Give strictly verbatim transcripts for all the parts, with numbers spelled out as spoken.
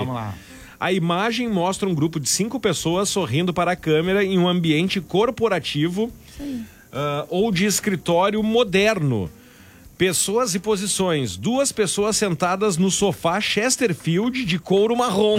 Vamos lá. A imagem mostra um grupo de cinco pessoas sorrindo para a câmera em um ambiente corporativo uh, ou de escritório moderno. Pessoas e posições. Duas pessoas sentadas no sofá Chesterfield de couro marrom.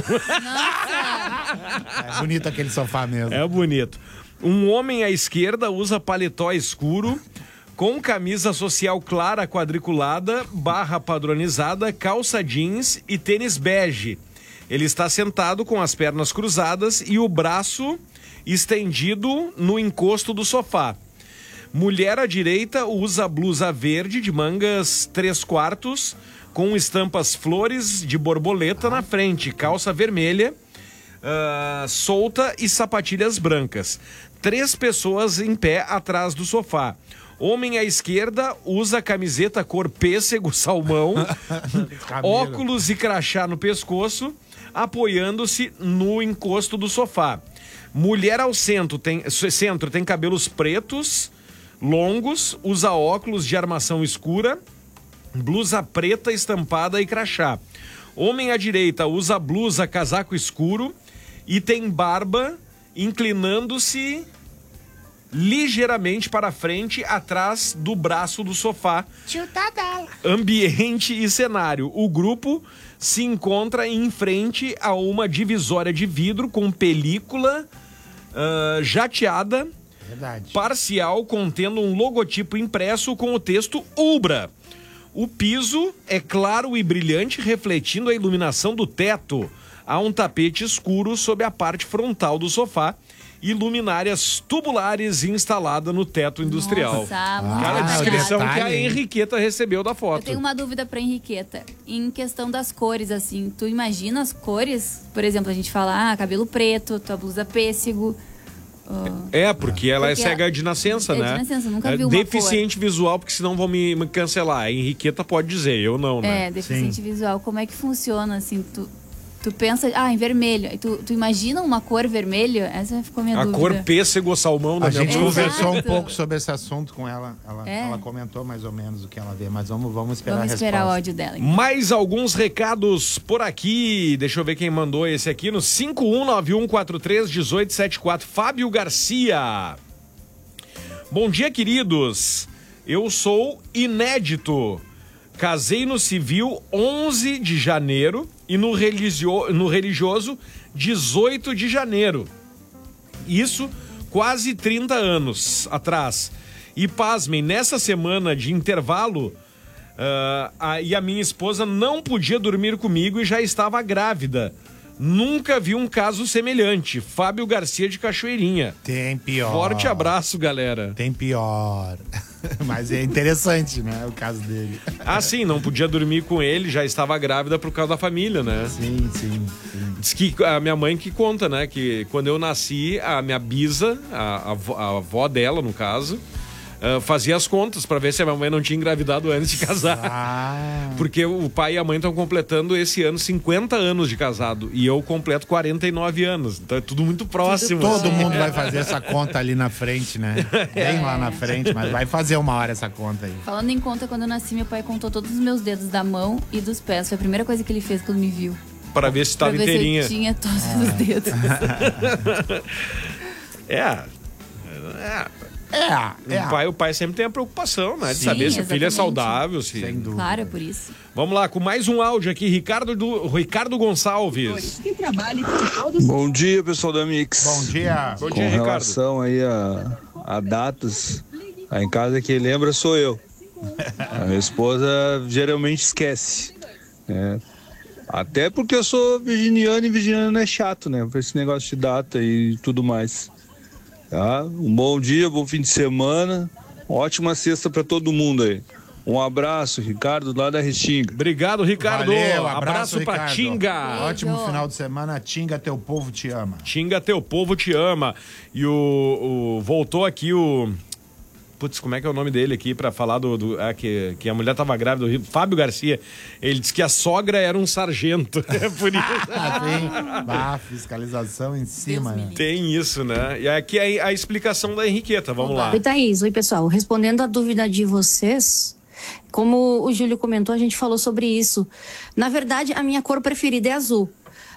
É bonito aquele sofá mesmo. É bonito. Um homem à esquerda usa paletó escuro, com camisa social clara quadriculada, barra padronizada, calça jeans e tênis bege. Ele está sentado com as pernas cruzadas e o braço estendido no encosto do sofá. Mulher à direita usa blusa verde de mangas três quartos, com estampas flores de borboleta na frente, calça vermelha, uh, solta e sapatilhas brancas. Três pessoas em pé atrás do sofá. Homem à esquerda usa camiseta cor pêssego salmão, óculos e crachá no pescoço, apoiando-se no encosto do sofá. Mulher ao centro tem, centro tem cabelos pretos, longos, usa óculos de armação escura, blusa preta estampada e crachá. Homem à direita usa blusa, casaco escuro e tem barba, inclinando-se ligeiramente para frente, atrás do braço do sofá. Ambiente e cenário. O grupo se encontra em frente a uma divisória de vidro com película uh, jateada, Verdade. parcial, contendo um logotipo impresso com o texto Ubra. O piso é claro e brilhante, refletindo a iluminação do teto. Há um tapete escuro sob a parte frontal do sofá e luminárias tubulares instalada no teto industrial. Nossa, Cara, a ah, descrição detalhe, que a Henriqueta recebeu da foto. Eu tenho uma dúvida pra Henriqueta. Em questão das cores, assim, tu imagina as cores? Por exemplo, a gente fala, ah, cabelo preto, tua blusa pêssego. Uh, É, porque ela porque é cega de nascença, é de né? nascença, nunca É vi uma deficiente visual, porque senão vão me, me cancelar. A Henriqueta pode dizer, eu não, né? É, deficiente visual. Como é que funciona, assim, tu... Tu pensa, ah, em vermelho. E tu, tu imagina uma cor vermelha? Essa ficou a minha A dúvida. cor pêssego salmão da A minha gente blusa. conversou um Exato. pouco sobre esse assunto com ela. Ela, É. ela comentou mais ou menos o que ela vê, mas vamos, vamos esperar Vamos a esperar o resposta. áudio dela. Então. Mais alguns recados por aqui. Deixa eu ver quem mandou esse aqui no cinco um nove um quatro três um oito sete quatro. Fábio Garcia. Bom dia, queridos. Eu sou inédito. Casei no civil onze de janeiro e no, religio... no religioso dezoito de janeiro. Isso quase trinta anos atrás. E pasmem, nessa semana de intervalo, uh, a... e a minha esposa não podia dormir comigo e já estava grávida. Nunca vi um caso semelhante. Fábio Garcia de Cachoeirinha. Tem pior. Forte abraço, galera. Tem pior. Mas é interessante, né? O caso dele. Ah, sim, não podia dormir com ele, já estava grávida por causa da família, né? Sim, sim, sim. Diz que a minha mãe que conta, né? Que quando eu nasci, a minha bisa, a, a, avó, a avó dela, no caso, uh, fazia as contas para ver se a minha mãe não tinha engravidado antes de casar. Ah. Porque o pai e a mãe estão completando esse ano cinquenta anos de casado. E eu completo quarenta e nove anos. Então é tudo muito próximo. Todo mundo vai fazer essa conta ali na frente, né? Bem lá na frente, mas vai fazer uma hora essa conta aí. Falando em conta, quando eu nasci, meu pai contou todos os meus dedos da mão e dos pés. Foi a primeira coisa que ele fez quando me viu. Para ver se estava pra ver inteirinha. se eu tinha todos os dedos. É. É. É, é. O pai, o pai sempre tem a preocupação, né? De Sim, saber se o filho é exatamente. saudável. Se... Sem dúvida. Claro, é por isso. Vamos lá, com mais um áudio aqui. Ricardo, do... Ricardo Gonçalves. Bom dia, pessoal da Mix. Bom dia. Bom Com dia, Ricardo. relação aí a, a datas, aí em casa quem lembra sou eu. A minha esposa geralmente esquece, né? Até porque eu sou virginiano e virginiano é chato, né? Por esse negócio de data e tudo mais. Tá? Um bom dia, bom fim de semana. Ótima sexta pra todo mundo aí. Um abraço, Ricardo, lá da Restinga. Obrigado, Ricardo. Valeu, abraço abraço, pra Ricardo. Tinga. Ótimo Beijo. final de semana. Tinga, teu povo te ama. Tinga, teu povo te ama. E o, o voltou aqui o... Putz, como é que é o nome dele aqui pra falar do... do ah, que, que a mulher tava grávida, do Fábio Garcia. Ele disse que a sogra era um sargento. É por isso. Ah, tem. Bah, fiscalização em cima, Deus me né? livre. Tem isso, né? E aqui é a explicação da Henriqueta. Vamos lá. Oi, Thaís. Oi, pessoal. Respondendo a dúvida de vocês, como o Júlio comentou, a gente falou sobre isso. Na verdade, a minha cor preferida é azul.